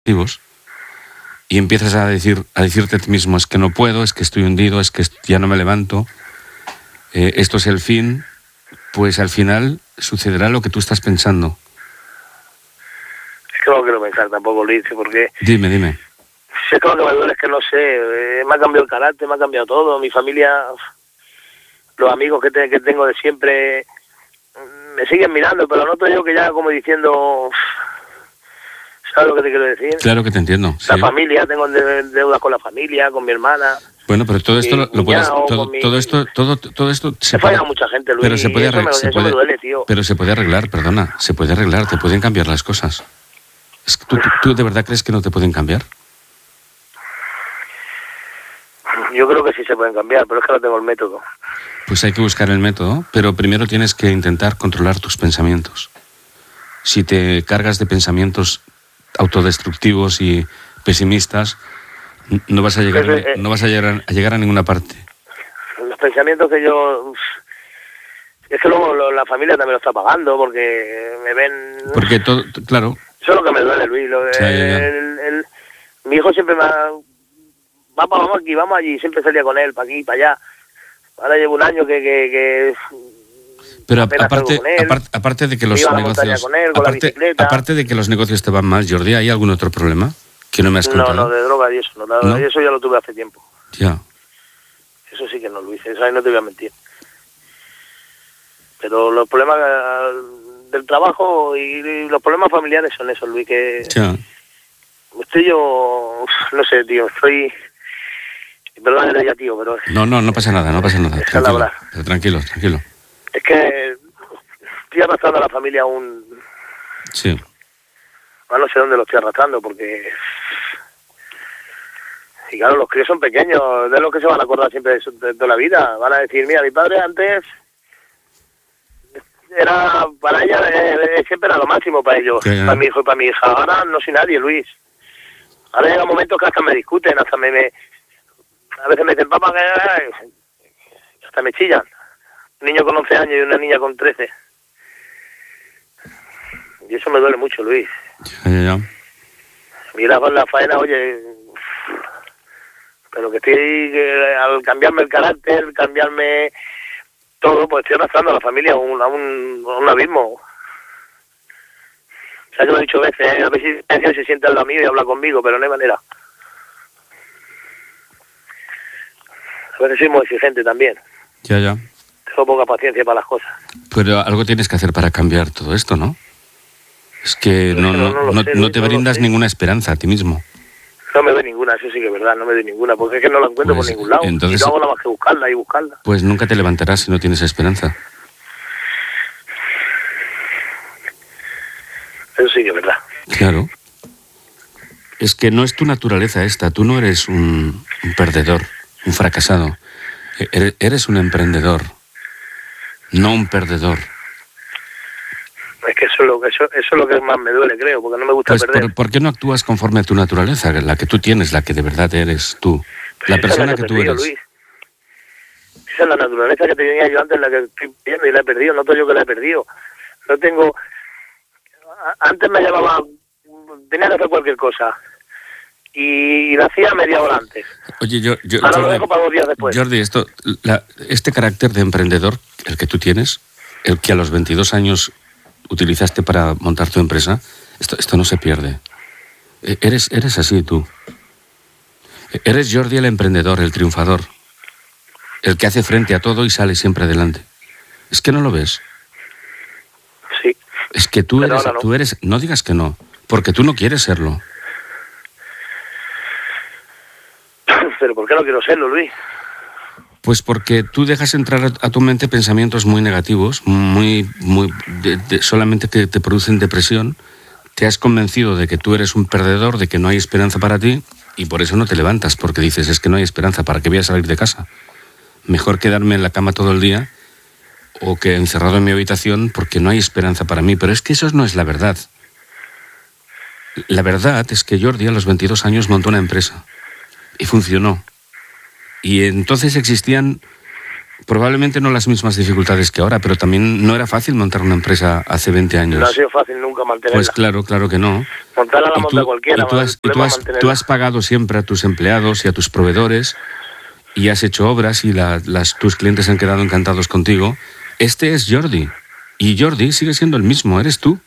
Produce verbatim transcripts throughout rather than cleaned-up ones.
y empiezas a decir a decirte a ti mismo, es que no puedo, es que estoy hundido, es que ya no me levanto, eh, esto es el fin, pues al final sucederá lo que tú estás pensando. Es que no quiero pensar tampoco, Luis, porque... Dime, dime. Es que lo que me duele es que no sé, eh, me ha cambiado el carácter, me ha cambiado todo, mi familia, los amigos que, te, que tengo de siempre me siguen mirando, pero noto yo que ya como diciendo... ¿Sabes lo que te quiero decir? Claro que te entiendo. La sí. familia, tengo de, deudas con la familia, con mi hermana. Bueno, pero todo esto lo, lo puedes, todo, mi... todo esto, todo, todo esto se He puede, fallado mucha gente, Luis. pero se puede, eso me, se eso puede, me duele, tío. pero se puede arreglar, perdona, se puede arreglar, te pueden cambiar las cosas. Es que tú, tú de verdad crees que no te pueden cambiar. Yo creo que sí se pueden cambiar, pero es que no tengo el método. Pues hay que buscar el método, pero primero tienes que intentar controlar tus pensamientos. Si te cargas de pensamientos autodestructivos y pesimistas, no vas a llegar, pues, eh, no vas a llegar, a llegar a ninguna parte. Los pensamientos que yo... Es que luego lo, la familia también lo está pagando, porque me ven... Porque todo, claro... Eso es lo que me duele, Luis. Lo de, ya, ya, ya. El, el, mi hijo siempre me ha... Vamos, vamos aquí, vamos allí, siempre salía con él, para aquí, para allá. Ahora llevo un año que... que, que Pero aparte, aparte, aparte de que los negocios, él, aparte, aparte de que los negocios te van mal, Jordi, ¿hay algún otro problema que no me has contado? No, no, de droga y eso, no, ¿No? eso ya lo tuve hace tiempo. Ya. Eso sí que no lo hice, eso ahí no te voy a mentir. Pero los problemas del trabajo y los problemas familiares son esos, Luis, que... Ya. Estoy yo, no sé, tío, estoy... Perdón, ya, tío, pero... No, no, no pasa nada, no pasa nada. Tranquilo, tranquilo, tranquilo. Es que estoy arrastrando a la familia aún... Sí. No sé dónde lo estoy arrastrando, porque... Y claro, los críos son pequeños, de los que se van a acordar siempre de, su, de toda la vida. Van a decir, mira, mi padre antes... Era, para ella, eh, siempre era lo máximo para ellos, sí, para mi hijo y para mi hija. Ahora no soy nadie, Luis. Ahora llega momentos que hasta me discuten, hasta me... me a veces me dicen, papá, que... hasta me chillan. Un niño con once años y una niña con trece. Y eso me duele mucho, Luis. Ya, ya, ya. Mira, con la faena, oye... Pero que estoy... Que al cambiarme el carácter, cambiarme... todo, pues estoy arrastrando a la familia a un, a un, a un abismo. O sea, yo lo he dicho veces, ¿eh? A ver si se sienta al lado mío y habla conmigo, pero no hay manera. A veces soy muy exigente también. Ya, ya. Tengo poca paciencia para las cosas. Pero algo tienes que hacer para cambiar todo esto, ¿no? Es que no, no, no, no, sé, no te no brindas ninguna esperanza a ti mismo. No me doy ninguna, eso sí que es verdad, no me doy ninguna, porque es que no la encuentro pues, por ningún lado. Entonces, y no hago nada más que buscarla y buscarla. Pues nunca te levantarás si no tienes esperanza. Eso sí que es verdad. Claro. Es que no es tu naturaleza esta, tú no eres un, un perdedor, un fracasado. Eres, eres un emprendedor, no un perdedor. Es que eso es, lo, eso, eso es lo que más me duele, creo, porque no me gusta pues perder. Por, ¿Por qué no actúas conforme a tu naturaleza, la que tú tienes, la que de verdad eres tú? Pues la persona que, que tú perdido, eres. Luis. Esa es la naturaleza que tenía yo antes, la que estoy viendo y la he perdido. Noto yo que la he perdido. No tengo... Antes me llamaba... Tenía que hacer cualquier cosa. Y la hacía media hora antes. Oye, yo, yo, Ahora Jordi, lo dejo para dos días después. Jordi, esto, la, este carácter de emprendedor, el que tú tienes, el que a los veintidós años utilizaste para montar tu empresa, esto, esto no se pierde. Eres, eres así tú. Eres Jordi el emprendedor, el triunfador, el que hace frente a todo y sale siempre adelante. Es que no lo ves. Sí. Es que tú eres, no. tú eres, no digas que no, porque tú no quieres serlo. ¿Pero por qué no quiero serlo, Luis? Pues porque tú dejas entrar a tu mente pensamientos muy negativos, muy, muy, de, de, solamente que te producen depresión. Te has convencido de que tú eres un perdedor, de que no hay esperanza para ti, y por eso no te levantas, porque dices, es que no hay esperanza, ¿para qué voy a salir de casa? Mejor quedarme en la cama todo el día o que encerrado en mi habitación porque no hay esperanza para mí. Pero es que eso no es la verdad. La verdad es que Jordi a los veintidós años montó una empresa y funcionó. Y entonces existían Probablemente no las mismas dificultades que ahora, pero también no era fácil montar una empresa hace veinte años. No ha sido fácil nunca mantenerla. Pues claro, claro que no. Montarla la Y monta tú, cualquiera. y tú has, y tú has- tú has pagado siempre a tus empleados y a tus proveedores y has hecho obras y la- las, tus clientes han quedado encantados contigo. Este es Jordi. Y Jordi sigue siendo el mismo, eres tú.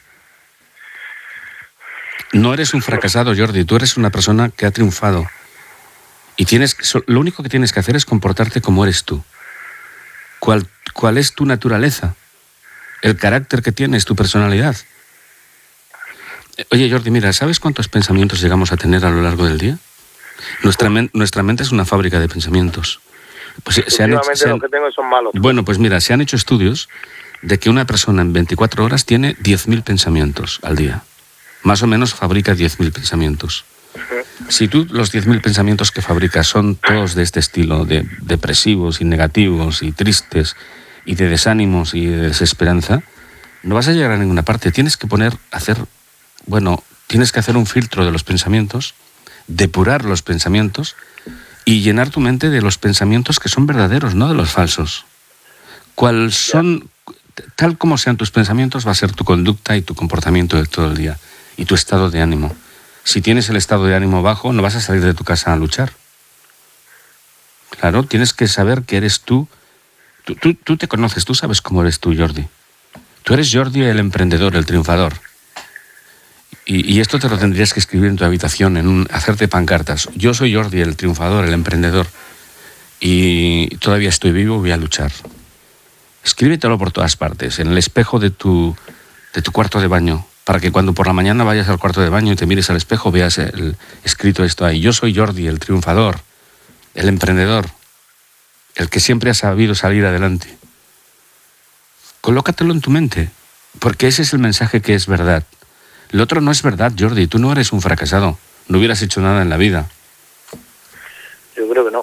No eres un fracasado, Jordi, tú eres una persona que ha triunfado. Y tienes, so- lo único que tienes que hacer es comportarte como eres tú. ¿Cuál, cuál es tu naturaleza? El carácter que tienes, tu personalidad. Eh, Oye, Jordi, mira, ¿sabes cuántos pensamientos llegamos a tener a lo largo del día? Nuestra, men- nuestra mente es una fábrica de pensamientos. Pues se- se han hecho- Últimamente se han- los que tengo son malos. Bueno, pues mira, se han hecho estudios de que una persona en veinticuatro horas tiene diez mil pensamientos al día. Más o menos fabrica diez mil pensamientos. Si tú los diez mil pensamientos que fabricas son todos de este estilo, de depresivos y negativos y tristes y de desánimos y de desesperanza, no vas a llegar a ninguna parte. Tienes que poner, hacer, bueno, tienes que hacer un filtro de los pensamientos, depurar los pensamientos y llenar tu mente de los pensamientos que son verdaderos, no de los falsos. Cuál son, tal como sean tus pensamientos, va a ser tu conducta y tu comportamiento de todo el día y tu estado de ánimo. Si tienes el estado de ánimo bajo, no vas a salir de tu casa a luchar. Claro, tienes que saber que eres tú. Tú, tú, tú te conoces, tú sabes cómo eres tú, Jordi. Tú eres Jordi el emprendedor, el triunfador. Y, y esto te lo tendrías que escribir en tu habitación, en un, hacerte pancartas. Yo soy Jordi el triunfador, el emprendedor. Y todavía estoy vivo, voy a luchar. Escríbetelo por todas partes, en el espejo de tu, de tu cuarto de baño, para que cuando por la mañana vayas al cuarto de baño y te mires al espejo veas el, escrito esto ahí. Yo soy Jordi, el triunfador, el emprendedor, el que siempre ha sabido salir adelante. Colócatelo en tu mente, porque ese es el mensaje que es verdad. Lo otro no es verdad, Jordi, tú no eres un fracasado, no hubieras hecho nada en la vida. Yo creo que no.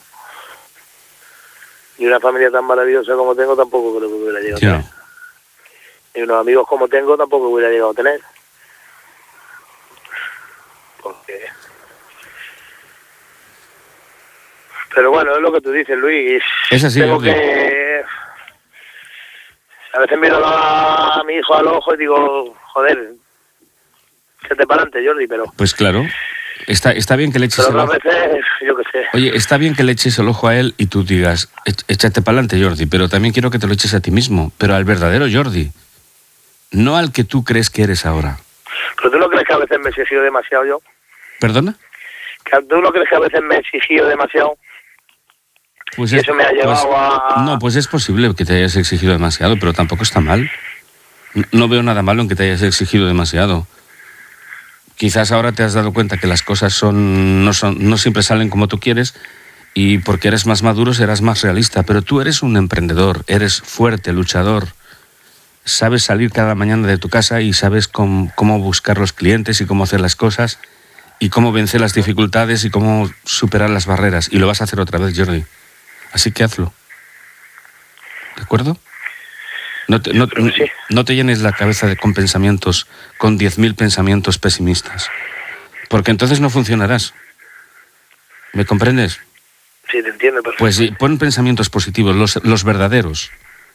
Y una familia tan maravillosa como tengo tampoco creo que hubiera llegado Ya. a tener. Y unos amigos como tengo tampoco hubiera llegado a tener. Porque... Pero bueno, es lo que tú dices, Luis. Es así, Tengo Jordi. que... A veces miro a mi hijo al ojo y digo, joder, échate para adelante, Jordi, pero... Pues claro, está, está bien que le eches Pero el otras ojo. veces, yo qué sé. Oye, está bien que le eches el ojo a él y tú digas, "Ech- échate para adelante, Jordi", pero también quiero que te lo eches a ti mismo, pero al verdadero Jordi, no al que tú crees que eres ahora. Pero tú no crees que a veces me he exigido demasiado yo. ¿Perdona? Que tú no crees que a veces me he exigido demasiado. Pues Y eso me ha llevado a- No, pues es posible que te hayas exigido demasiado, pero tampoco está mal. N- No veo nada malo en que te hayas exigido demasiado. Quizás ahora te has dado cuenta que las cosas son no, son, no siempre salen como tú quieres y porque eres más maduro serás más realista, pero tú eres un emprendedor, eres fuerte, luchador. Sabes salir cada mañana de tu casa y sabes cómo, cómo buscar los clientes y cómo hacer las cosas y cómo vencer las dificultades y cómo superar las barreras. Y lo vas a hacer otra vez, Jordi. Así que hazlo. ¿De acuerdo? No te, no, creo que sí. no te llenes la cabeza de, con pensamientos, con diez mil pensamientos pesimistas. Porque entonces no funcionarás. ¿Me comprendes? Sí, te entiendo, pero... Pues sí, pon pensamientos positivos, los, los verdaderos.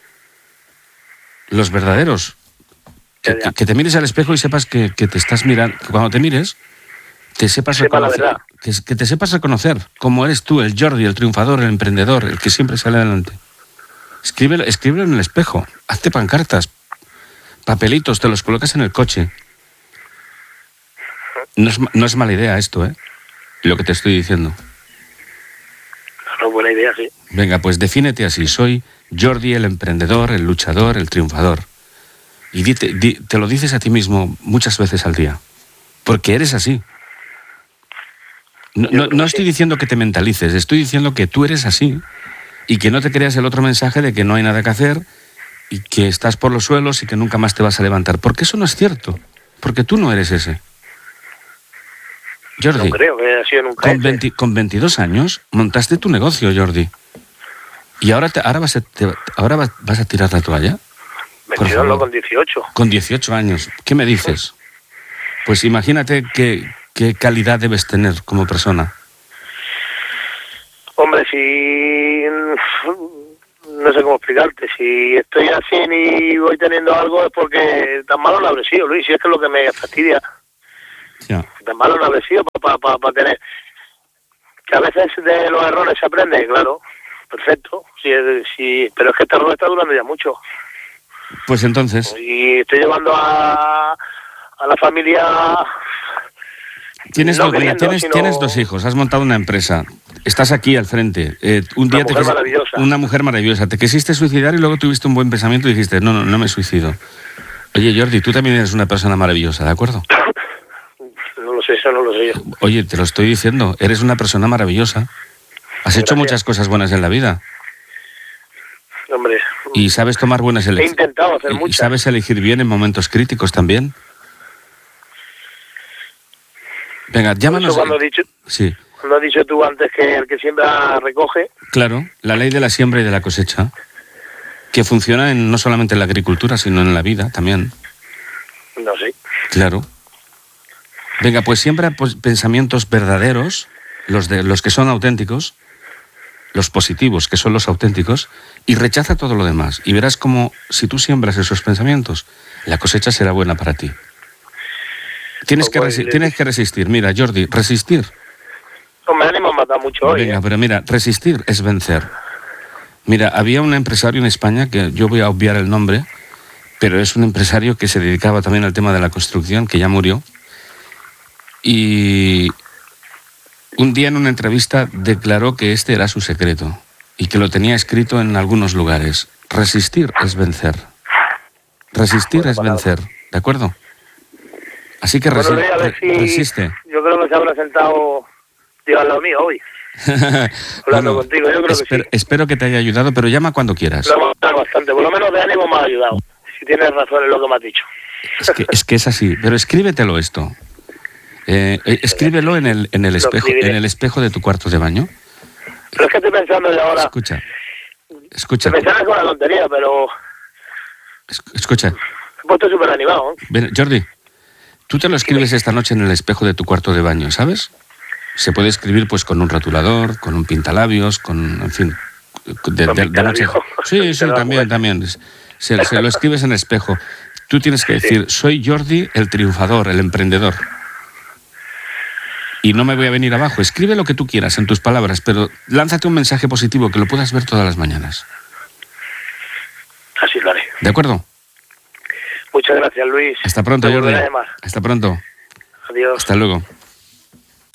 Los verdaderos. Que, Ya, ya. que- que te mires al espejo y sepas que, que te estás mirando. Que cuando te mires, te sepas Sepa la reconocer. verdad. Que, que te sepas reconocer cómo eres tú, el Jordi, el triunfador, el emprendedor, el que siempre sale adelante. Escríbelo, escríbelo en el espejo. Hazte pancartas, papelitos, te los colocas en el coche. No es, ma- no es mala idea esto, ¿eh? Lo que te estoy diciendo. No, buena idea, sí. Venga, pues defínete así. Soy Jordi, el emprendedor, el luchador, el triunfador. Y dite- di- te lo dices a ti mismo muchas veces al día. Porque eres así. No, Yo no- creo no que estoy sí. diciendo que te mentalices, estoy diciendo que tú eres así. Y que no te creas el otro mensaje de que no hay nada que hacer y que estás por los suelos y que nunca más te vas a levantar. Porque eso no es cierto. Porque tú no eres ese. Jordi. No creo que haya sido nunca Con, ese. veinte con veintidós años montaste tu negocio, Jordi. ¿Y ahora, te- ahora, vas, a, te- ahora vas, vas a tirar la toalla? Por veintidós, favor. no, con dieciocho. Con dieciocho años. ¿Qué me dices? Pues imagínate qué, qué calidad debes tener como persona. Hombre, si no sé cómo explicarte. Si estoy así y voy teniendo algo es porque tan malo no habré sido, Luis, y es que es lo que me fastidia. Ya. Tan malo no habré sido para pa, pa, pa tener... Que a veces de los errores se aprende, claro, perfecto, sí, sí, pero es que este error está durando ya mucho. Pues entonces... Y estoy llevando a, a la familia... Tienes, no do, queriendo, tienes, sino... tienes dos hijos, has montado una empresa, estás aquí al frente. Eh, un una día mujer te quis... maravillosa. Una mujer maravillosa. Te quisiste suicidar y luego tuviste un buen pensamiento y dijiste, no, no, no me suicido. Oye, Jordi, tú también eres una persona maravillosa, ¿de acuerdo? No lo sé, eso no lo sé yo. Oye, te lo estoy diciendo, eres una persona maravillosa. Has Gracias. hecho muchas cosas buenas en la vida. Hombre... Y sabes tomar buenas He elecciones. intentado hacer Y muchas. sabes elegir bien en momentos críticos también. Venga, llámanos. Cuando has dicho, sí. cuando has dicho tú antes que el que siembra recoge. Claro, la ley de la siembra y de la cosecha, que funciona en, no solamente en la agricultura, sino en la vida también. No sé. Claro. Venga, pues siembra pues, pensamientos verdaderos, los de los que son auténticos, los positivos, que son los auténticos, y rechaza todo lo demás. Y verás como si tú siembras esos pensamientos, la cosecha será buena para ti. Tienes, que, resi- tienes que resistir. Mira, Jordi, resistir. No, me han matado mucho hoy. Venga, ¿eh? pero mira, resistir es vencer. Mira, había un empresario en España, que yo voy a obviar el nombre, pero es un empresario que se dedicaba también al tema de la construcción, que ya murió. Y un día en una entrevista declaró que este era su secreto y que lo tenía escrito en algunos lugares. Resistir es vencer. Resistir es vencer, ¿de acuerdo? Así que resi- bueno, a ver si resiste. Yo creo que se habrá sentado, digo, al lado mío hoy. Hablando bueno, contigo, yo creo espero, que sí. espero que te haya ayudado, pero llama cuando quieras. Lo hemos dado bastante, por lo menos de ánimo me ha ayudado. Si tienes razón en lo que me has dicho. Es que, es que es así, pero escríbetelo esto. Eh, eh, escríbelo en el, en el espejo, en el espejo de tu cuarto de baño. Pero es que estoy pensando ya ahora. Escucha, escucha. Te pensaba con la tontería, pero... Escucha. Me he puesto súper animado. ¿eh? Ven, Jordi, tú te lo escribes esta noche en el espejo de tu cuarto de baño, ¿sabes? Se puede escribir pues con un rotulador, con un pintalabios, con, en fin, de, de, de noche. Sí, sí, también, también. Se, se lo escribes en el espejo. Tú tienes que decir, soy Jordi el triunfador, el emprendedor. Y no me voy a venir abajo. Escribe lo que tú quieras en tus palabras, pero lánzate un mensaje positivo que lo puedas ver todas las mañanas. Así lo haré. ¿De acuerdo? Muchas gracias, Luis. Hasta pronto, Jordi. Hasta pronto. Adiós. Hasta luego.